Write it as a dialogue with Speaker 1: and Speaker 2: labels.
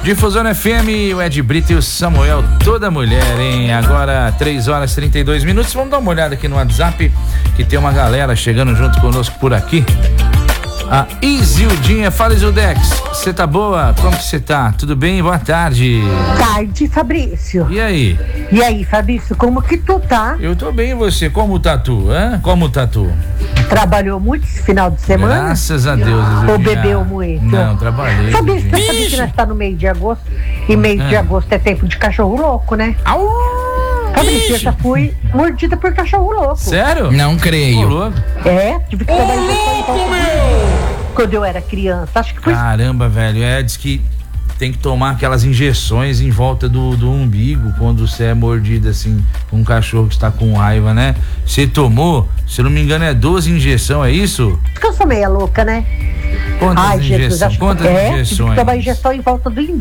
Speaker 1: Difusora FM, o Ed Brito e o Samuel, toda mulher, hein? Agora 3h32. Vamos dar uma olhada aqui no WhatsApp, que tem uma galera chegando junto conosco por aqui. A Isildinha, fala Isildex, você tá boa? Como que você tá? Tudo bem? Boa tarde.
Speaker 2: Tarde, Fabrício.
Speaker 1: E aí?
Speaker 2: E aí, Fabrício, como que tu tá?
Speaker 1: Eu tô bem, e você? Como tá tu, hein? Como tá tu?
Speaker 2: Trabalhou muito esse final de semana?
Speaker 1: Graças a Deus, Isildinha.
Speaker 2: Ou bebeu muito?
Speaker 1: Não, trabalhei.
Speaker 2: Fabrício, você sabe que nós tá no mês de agosto, e mês de agosto é tempo de cachorro louco, né?
Speaker 1: Au!
Speaker 2: Fabrício, eu já fui mordida por cachorro louco.
Speaker 1: Sério?
Speaker 3: Não creio.
Speaker 2: Tive que tomar injeção quando eu era criança. Acho que foi.
Speaker 1: Caramba, velho, diz que tem que tomar aquelas injeções em volta do umbigo quando você é mordido assim, um cachorro que está com raiva, né? Você tomou, se eu não me engano, 12 injeções, é isso?
Speaker 2: Porque eu sou meia louca, né?
Speaker 1: Quantas injeções?
Speaker 2: Jesus, tive que tomar injeção em volta do umbigo.